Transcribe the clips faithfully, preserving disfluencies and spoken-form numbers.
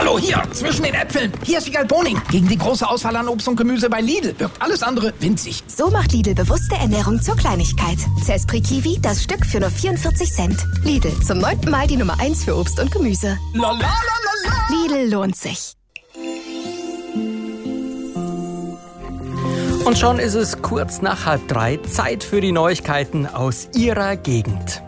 Hallo, hier, zwischen den Äpfeln. Hier ist Wiegald Boning. Gegen die große Auswahl an Obst und Gemüse bei Lidl wirkt alles andere winzig. So macht Lidl bewusste Ernährung zur Kleinigkeit. Zespri Kiwi, das Stück für nur vierundvierzig Cent. Lidl, zum neunten Mal die Nummer eins für Obst und Gemüse. La, la, la, la, la. Lidl lohnt sich. Und schon ist es kurz nach halb drei. Zeit für die Neuigkeiten aus Ihrer Gegend.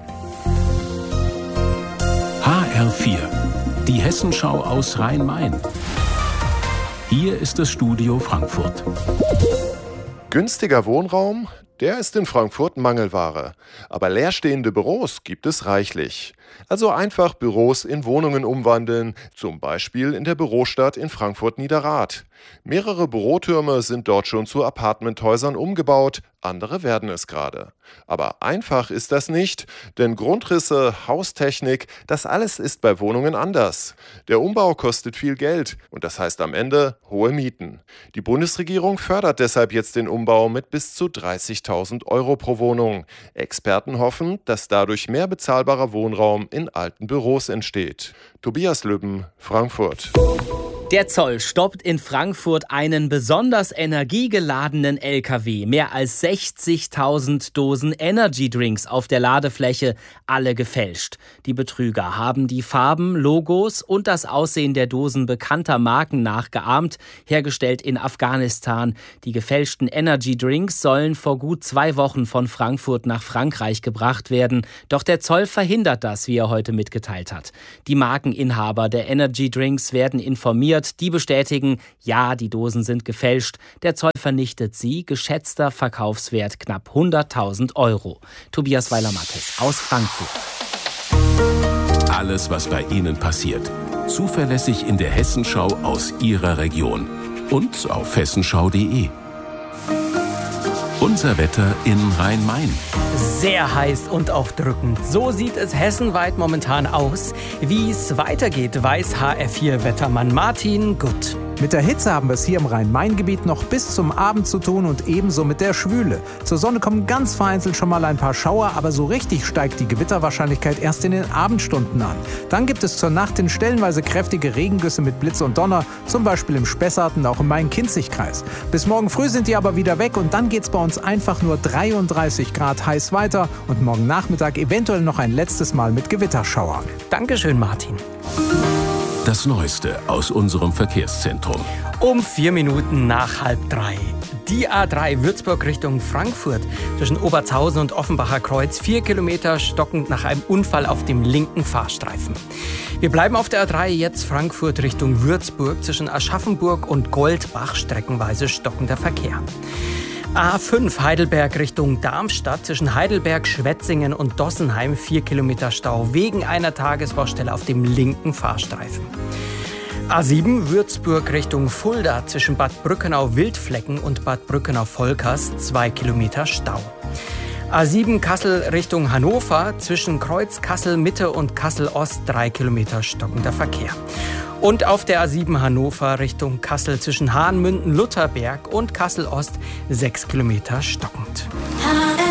H R vier, die Hessenschau aus Rhein-Main. Hier ist das Studio Frankfurt. Günstiger Wohnraum, der ist in Frankfurt Mangelware. Aber leerstehende Büros gibt es reichlich. Also einfach Büros in Wohnungen umwandeln, zum Beispiel in der Bürostadt in Frankfurt-Niederrad. Mehrere Bürotürme sind dort schon zu Apartmenthäusern umgebaut, andere werden es gerade. Aber einfach ist das nicht, denn Grundrisse, Haustechnik, das alles ist bei Wohnungen anders. Der Umbau kostet viel Geld und das heißt am Ende hohe Mieten. Die Bundesregierung fördert deshalb jetzt den Umbau mit bis zu dreißigtausend Euro pro Wohnung. Experten hoffen, dass dadurch mehr bezahlbarer Wohnraum in alten Büros entsteht. Tobias Lübben, Frankfurt. Der Zoll stoppt in Frankfurt einen besonders energiegeladenen L K W. Mehr als sechzigtausend Dosen Energy-Drinks auf der Ladefläche, alle gefälscht. Die Betrüger haben die Farben, Logos und das Aussehen der Dosen bekannter Marken nachgeahmt, hergestellt in Afghanistan. Die gefälschten Energy-Drinks sollen vor gut zwei Wochen von Frankfurt nach Frankreich gebracht werden. Doch der Zoll verhindert das, wie er heute mitgeteilt hat. Die Markeninhaber der Energy-Drinks werden informiert. Die bestätigen, ja, die Dosen sind gefälscht. Der Zoll vernichtet sie. Geschätzter Verkaufswert knapp hunderttausend Euro. Tobias Weiler-Mattes aus Frankfurt. Alles, was bei Ihnen passiert. Zuverlässig in der Hessenschau aus Ihrer Region. Und auf hessenschau punkt de. Unser Wetter in Rhein-Main. Sehr heiß und auch drückend. So sieht es hessenweit momentan aus. Wie es weitergeht, weiß H R vier Wettermann Martin Gutt. Mit der Hitze haben wir es hier im Rhein-Main-Gebiet noch bis zum Abend zu tun und ebenso mit der Schwüle. Zur Sonne kommen ganz vereinzelt schon mal ein paar Schauer, aber so richtig steigt die Gewitterwahrscheinlichkeit erst in den Abendstunden an. Dann gibt es zur Nacht hin stellenweise kräftige Regengüsse mit Blitz und Donner, zum Beispiel im Spessart und auch im Main-Kinzig-Kreis. Bis morgen früh sind die aber wieder weg und dann geht's bei uns einfach nur dreiunddreißig Grad heiß weiter und morgen Nachmittag eventuell noch ein letztes Mal mit Gewitterschauern. Dankeschön, Martin. Das Neueste aus unserem Verkehrszentrum. Um vier Minuten nach halb drei. Die A drei Würzburg Richtung Frankfurt. Zwischen Obertshausen und Offenbacher Kreuz. Vier Kilometer stockend nach einem Unfall auf dem linken Fahrstreifen. Wir bleiben auf der A drei jetzt Frankfurt Richtung Würzburg. Zwischen Aschaffenburg und Goldbach streckenweise stockender Verkehr. A fünf Heidelberg Richtung Darmstadt. Zwischen Heidelberg, Schwetzingen und Dossenheim vier Kilometer Stau wegen einer Tagesbaustelle auf dem linken Fahrstreifen. A sieben Würzburg Richtung Fulda. Zwischen Bad Brückenau-Wildflecken und Bad Brückenau-Volkers zwei Kilometer Stau. A sieben Kassel Richtung Hannover. Zwischen Kreuz Kassel Mitte und Kassel Ost drei Kilometer stockender Verkehr. Und auf der A sieben Hannover Richtung Kassel zwischen Hahnmünden, Lutherberg und Kassel Ost sechs Kilometer stockend. H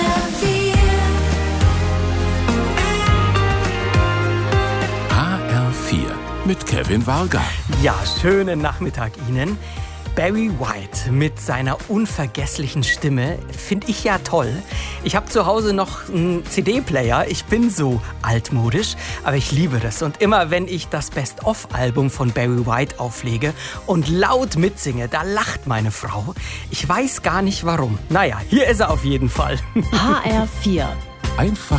R vier mit Kevin Varga. Ja, schönen Nachmittag Ihnen. Barry White mit seiner unvergesslichen Stimme finde ich ja toll. Ich habe zu Hause noch einen C D-Player. Ich bin so altmodisch, aber ich liebe das. Und immer wenn ich das Best-of-Album von Barry White auflege und laut mitsinge, da lacht meine Frau. Ich weiß gar nicht warum. Naja, hier ist er auf jeden Fall. H R vier. Einfach